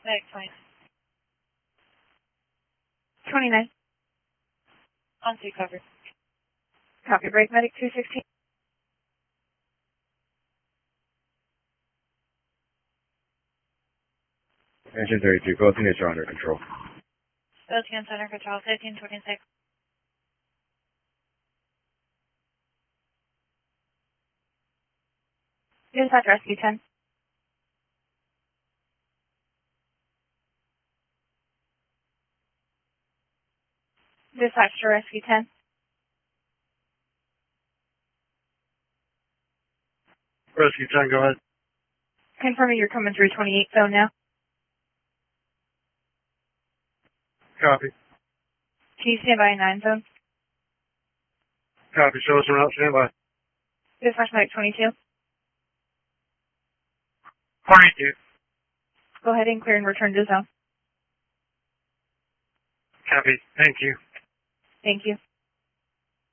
Medic 20. 29. On to cover. Copy. Break medic 216. Engine 32, both units are under control. Both units under control. 1526. Dispatch rescue 10. Dispatch to rescue 10. Rescue 10, go ahead. Confirming you're coming through 28 zone now. Copy. Can you stand by in 9 zone? Copy. Show us around. Stand by. Dispatch medic 22. 42. Go ahead and clear and return to zone. Copy. Thank you. Thank you.